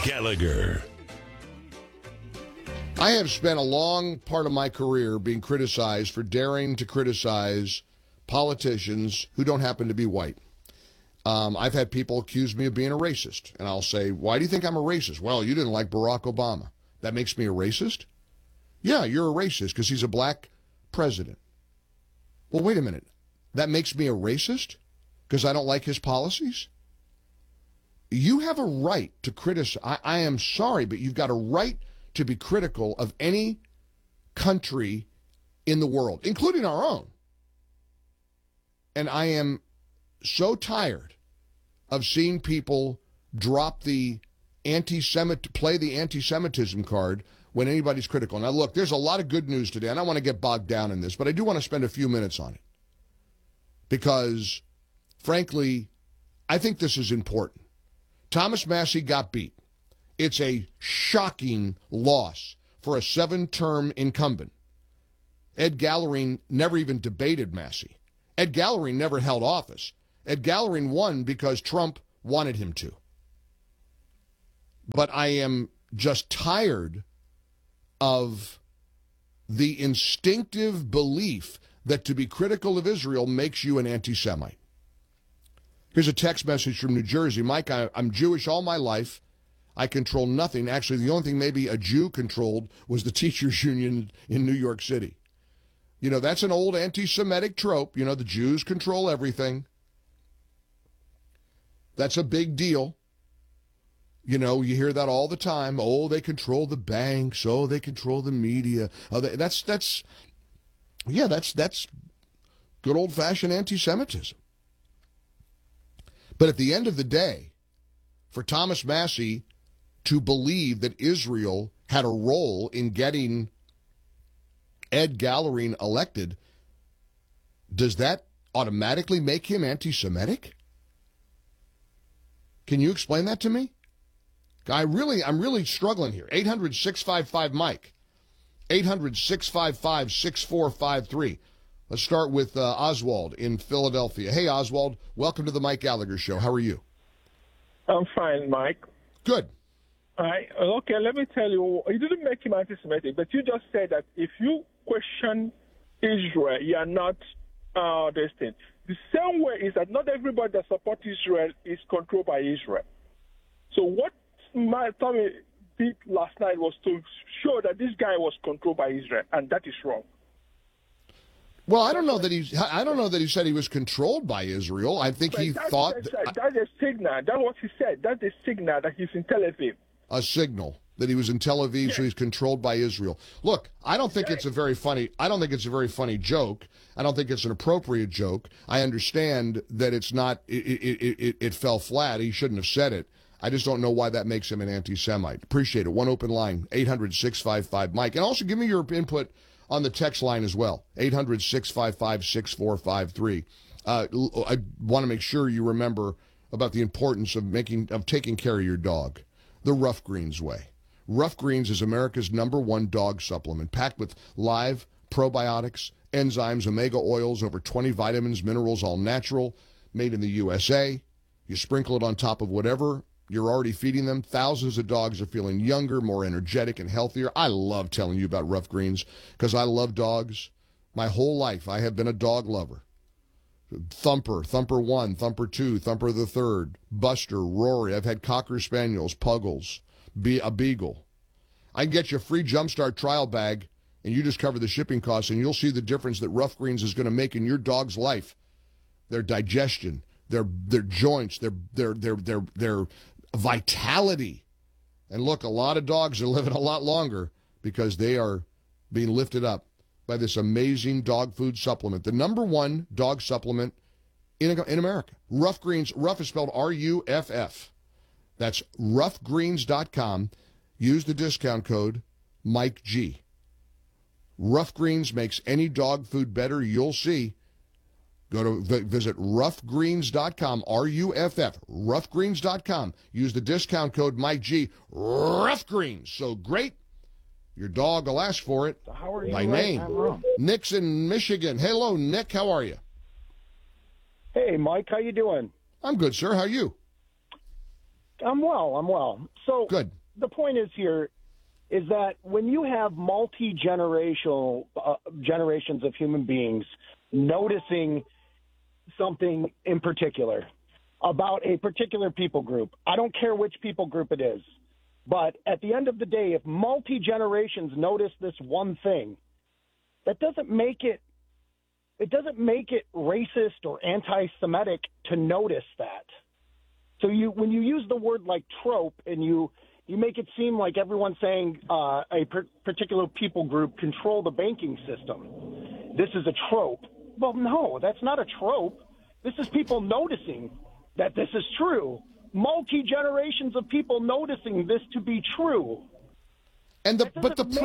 Gallagher. I have spent a long part of my career being criticized for daring to criticize politicians who don't happen to be white. I've had people accuse me of being a racist, and I'll say, why do you think I'm a racist? Well, you didn't like Barack Obama. That makes me a racist? Yeah, you're a racist because he's a black president. Well, wait a minute. That makes me a racist because I don't like his policies? You have a right to criticize. I am sorry, but you've got a right to be critical of any country in the world, including our own. And I am so tired of seeing people drop the play the anti-Semitism card when anybody's critical. Now, look, there's a lot of good news today. I don't want to get bogged down in this, but I do want to spend a few minutes on it. Because, frankly, I think this is important. Thomas Massie got beat. It's a shocking loss for a 7-term incumbent. Ed Gallery never even debated Massie. Ed Gallery never held office. Ed Gallery won because Trump wanted him to. But I am just tired of the instinctive belief that to be critical of Israel makes you an anti-Semite. Here's a text message from New Jersey. Mike, I'm Jewish all my life. I control nothing. Actually, the only thing maybe a Jew controlled was the teachers union in New York City. You know, that's an old anti-Semitic trope. You know, the Jews control everything. That's a big deal. You know, you hear that all the time. Oh, they control the banks. Oh, they control the media. Oh, that's good old-fashioned anti-Semitism. But at the end of the day, for Thomas Massie to believe that Israel had a role in getting Ed Gallery elected, does that automatically make him anti-Semitic? Can you explain that to me? I'm really struggling here. 800-655-MIKE. 800-655-6453. Let's start with Oswald in Philadelphia. Hey, Oswald, welcome to the Mike Gallagher Show. How are you? I'm fine, Mike. Good. All right. Okay, let me tell you, you didn't make him anti-Semitic, but you just said that if you question Israel, you are not this thing. The same way is that not everybody that supports Israel is controlled by Israel. So what Tommy did last night was to show that this guy was controlled by Israel, and that is wrong. Well, I don't know that he said he was controlled by Israel. I think he thought that's a signal. That's what he said. That's a signal that he's in Tel Aviv. A signal that he was in Tel Aviv, yes. So he's controlled by Israel. Look, I don't think it's a very funny joke. I don't think it's an appropriate joke. I understand that it's not. It fell flat. He shouldn't have said it. I just don't know why that makes him an anti-Semite. Appreciate it. One open line, 800-655-MIKE. And also give me your input on the text line as well, 800-655-6453. I want to make sure you remember about the importance of taking care of your dog. The Rough Greens way. Rough Greens is America's #1 dog supplement, packed with live probiotics, enzymes, omega oils, over 20 vitamins, minerals, all natural, made in the USA. You sprinkle it on top of whatever you're already feeding them. Thousands of dogs are feeling younger, more energetic, and healthier. I love telling you about Rough Greens because I love dogs. My whole life, I have been a dog lover. Thumper 1, Thumper 2, Thumper the Third, Buster, Rory. I've had Cocker Spaniels, Puggles, a Beagle. I can get you a free Jumpstart trial bag, and you just cover the shipping costs, and you'll see the difference that Rough Greens is going to make in your dog's life. Their digestion, their joints, their vitality. And look, a lot of dogs are living a lot longer because they are being lifted up by this amazing dog food supplement, the #1 dog supplement in America. Rough Greens. Rough is spelled R-U-F-F. That's roughgreens.com. Use the discount code Mike G. Rough Greens makes any dog food better. You'll see. Go to visit roughgreens.com, R-U-F-F, roughgreens.com. Use the discount code Mike G. Rough Greens. So great. Your dog will ask for it. So how are you? By name. Nick's in Michigan. Hello, Nick. How are you? Hey, Mike. How you doing? I'm good, sir. How are you? I'm well. So Good. the point is here is that when you have multi-generational generations of human beings noticing something in particular about a particular people group, I don't care which people group it is, but at the end of the day, if multi-generations notice this one thing, that doesn't make it racist or anti-Semitic to notice that. So when you use the word like trope and you make it seem like everyone's saying a particular people group control the banking system, this is a trope. Well, no, that's not a trope. This is people noticing that this is true. Multi-generations of people noticing this to be true. And here's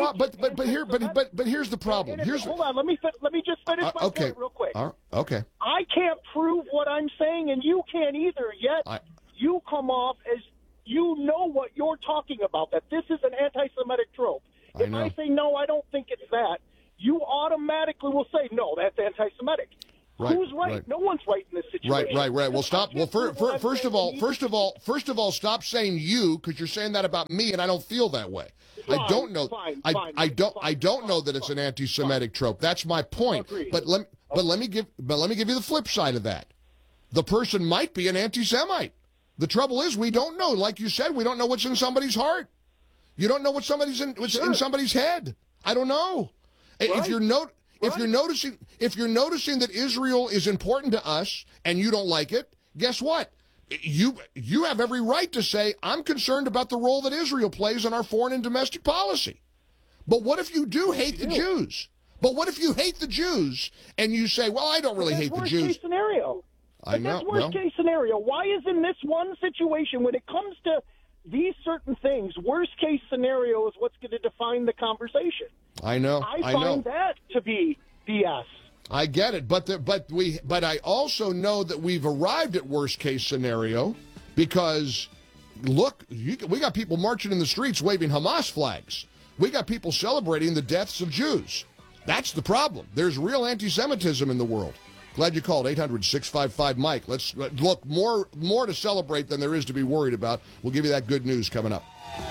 the problem. Hold on, let me just finish my point real quick. Okay. I can't prove what I'm saying, and you can't either. Yet you come off as you know what you're talking about. That this is an anti-Semitic trope. If I say no, I don't think it's that, you automatically will say no, that's anti-Semitic. Right, Who's right? right? No one's right in this situation. Right. Well, stop. Well, first of all, stop saying you, because you're saying that about me, and I don't feel that way. Fine, I don't know. fine, I don't know that it's an anti-Semitic trope. That's my point. Agreed. But let me give you the flip side of that. The person might be an anti-Semite. The trouble is, we don't know. Like you said, we don't know what's in somebody's heart. You don't know what's in somebody's head. I don't know. Right. If you're noticing that Israel is important to us and you don't like it, guess what? You have every right to say, I'm concerned about the role that Israel plays in our foreign and domestic policy. But what if you do hate the Jews? But what if you hate the Jews and you say, well, I don't really hate the Jews? Worst case scenario. I know. That's worst case scenario. Why is in this one situation, when it comes to these certain things, worst case scenario is what's going to define the conversation? I know. I find that to be BS. I get it, but I also know that we've arrived at worst case scenario because, look, we got people marching in the streets waving Hamas flags. We got people celebrating the deaths of Jews. That's the problem. There's real anti-Semitism in the world. Glad you called. 800-655-MIKE. Let's look, more to celebrate than there is to be worried about. We'll give you that good news coming up.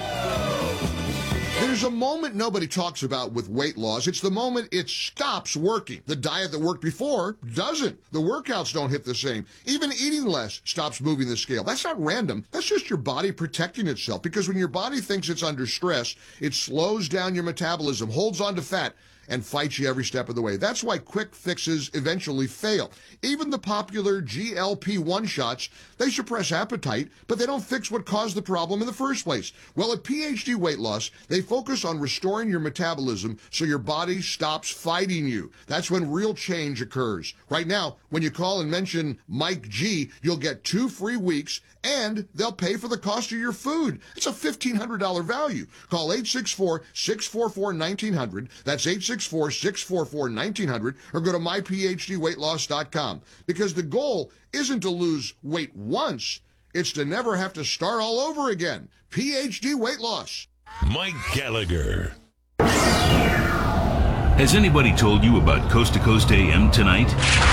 There's a moment nobody talks about with weight loss. It's the moment it stops working. The diet that worked before doesn't. The workouts don't hit the same. Even eating less stops moving the scale. That's not random. That's just your body protecting itself. Because when your body thinks it's under stress, it slows down your metabolism, holds on to fat, and fights you every step of the way. That's why quick fixes eventually fail. Even the popular GLP-1 shots, they suppress appetite, but they don't fix what caused the problem in the first place. Well, at PhD Weight Loss, they focus on restoring your metabolism so your body stops fighting you. That's when real change occurs. Right now, when you call and mention Mike G, you'll get 2 free weeks, and they'll pay for the cost of your food. It's a $1,500 value. Call 864-644-1900. That's 864-644-1900, or go to myphdweightloss.com. Because the goal isn't to lose weight once, it's to never have to start all over again. PhD Weight Loss. Mike Gallagher. Has anybody told you about Coast to Coast AM tonight?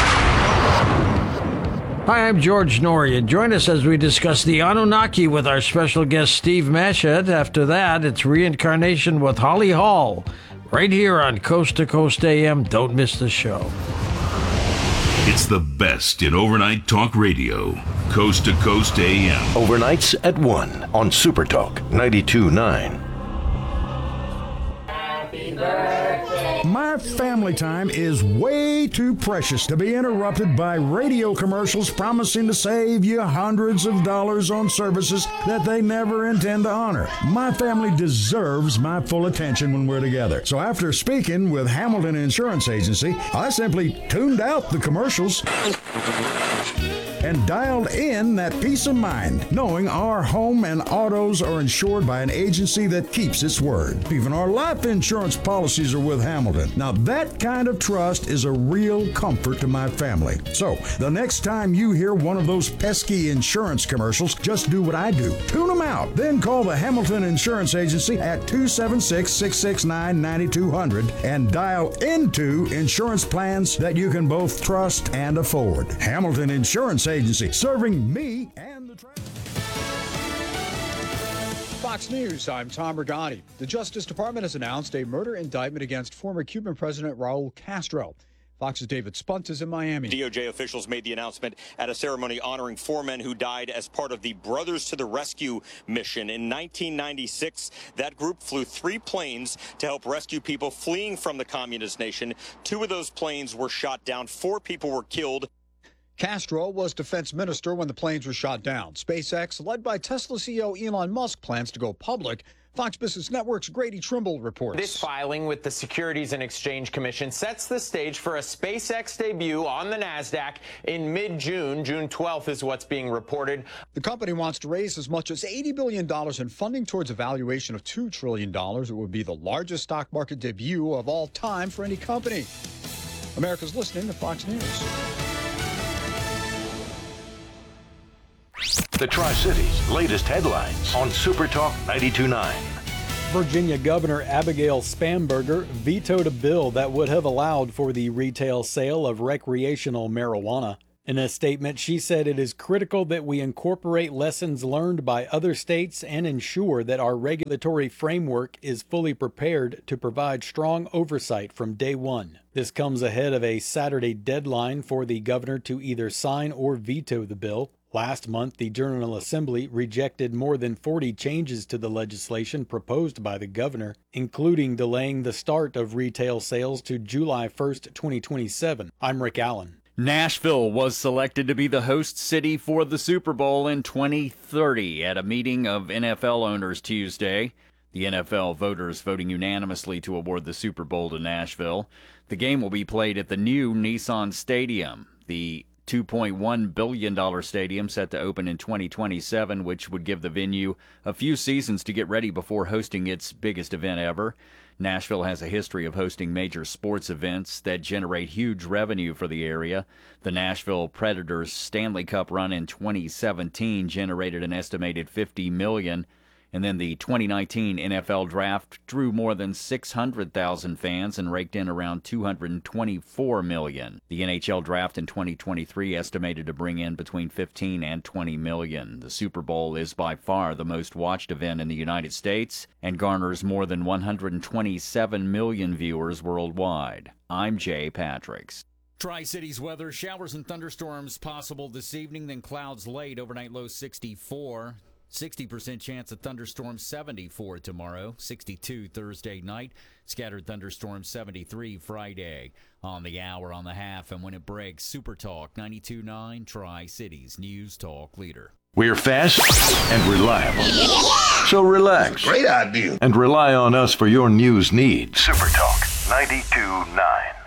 Hi, I'm George Norrie, and join us as we discuss the Anunnaki with our special guest, Steve Mashett. After that, it's Reincarnation with Holly Hall, right here on Coast to Coast AM. Don't miss the show. It's the best in overnight talk radio. Coast to Coast AM. Overnights at 1 on Super Talk 92.9. Happy birthday. My family time is way too precious to be interrupted by radio commercials promising to save you hundreds of dollars on services that they never intend to honor. My family deserves my full attention when we're together. So after speaking with Hamilton Insurance Agency, I simply tuned out the commercials and dialed in that peace of mind, knowing our home and autos are insured by an agency that keeps its word. Even our life insurance policies are with Hamilton. Now that kind of trust is a real comfort to my family. So the next time you hear one of those pesky insurance commercials, just do what I do. Tune them out. Then call the Hamilton Insurance Agency at 276-669-9200 and dial into insurance plans that you can both trust and afford. Hamilton Insurance Agency, serving me and the traffic. Fox News, I'm Tom Rigotti. The Justice Department has announced a murder indictment against former Cuban President Raul Castro. Fox's David Spunt is in Miami. DOJ officials made the announcement at a ceremony honoring 4 men who died as part of the Brothers to the Rescue mission. In 1996, that group flew 3 planes to help rescue people fleeing from the communist nation. 2 of those planes were shot down. 4 people were killed. Castro was defense minister when the planes were shot down. SpaceX, led by Tesla CEO Elon Musk, plans to go public. Fox Business Network's Grady Trimble reports. This filing with the Securities and Exchange Commission sets the stage for a SpaceX debut on the NASDAQ in mid-June. June 12th is what's being reported. The company wants to raise as much as $80 billion in funding towards a valuation of $2 trillion. It would be the largest stock market debut of all time for any company. America's listening to Fox News. The Tri-Cities' latest headlines on Super Talk 92.9. Virginia Governor Abigail Spanberger vetoed a bill that would have allowed for the retail sale of recreational marijuana. In a statement, she said it is critical that we incorporate lessons learned by other states and ensure that our regulatory framework is fully prepared to provide strong oversight from day one. This comes ahead of a Saturday deadline for the governor to either sign or veto the bill. Last month, the General Assembly rejected more than 40 changes to the legislation proposed by the governor, including delaying the start of retail sales to July 1st, 2027. I'm Rick Allen. Nashville was selected to be the host city for the Super Bowl in 2030 at a meeting of NFL owners Tuesday. The NFL voters voting unanimously to award the Super Bowl to Nashville. The game will be played at the new Nissan Stadium. The $2.1 billion stadium set to open in 2027, which would give the venue a few seasons to get ready before hosting its biggest event ever. Nashville has a history of hosting major sports events that generate huge revenue for the area. The Nashville Predators Stanley Cup run in 2017 generated an estimated $50 million. And then the 2019 NFL Draft drew more than 600,000 fans and raked in around $224 million. The NHL Draft in 2023 estimated to bring in between 15 and 20 million. The Super Bowl is by far the most watched event in the United States and garners more than 127 million viewers worldwide. I'm Jay Patricks. Tri-Cities weather, showers and thunderstorms possible this evening, then clouds late, overnight low 64. 60% chance of thunderstorms, 74 tomorrow, 62 Thursday night, scattered thunderstorms, 73 Friday. On the hour, on the half, and when it breaks, Super Talk 92.9, Tri-Cities News Talk Leader. We're fast and reliable. So relax. Great idea. And rely on us for your news needs. Super Talk 92.9.